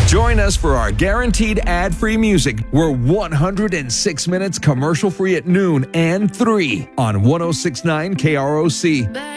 Join us for our guaranteed ad-free music. We're 106 minutes commercial-free at noon and 3 on 106.9 KROC.